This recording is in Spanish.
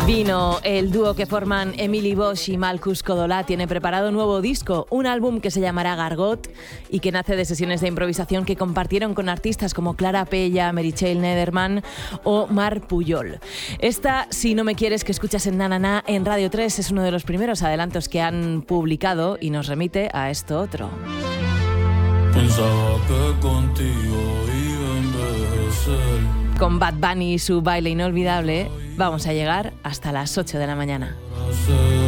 Vino, el dúo que forman Emily Bosch y Malkus Codolà tiene preparado un nuevo disco, un álbum que se llamará Gargot y que nace de sesiones de improvisación que compartieron con artistas como Clara Pella, Meritxell Nederman o Mar Pujol. Esta, Si no me quieres, que escuchas en Na en Radio 3, es uno de los primeros adelantos que han publicado y nos remite a esto otro. Pensaba que contigo iba a envejecer. Con Bad Bunny y su baile inolvidable, vamos a llegar hasta las 8 de la mañana.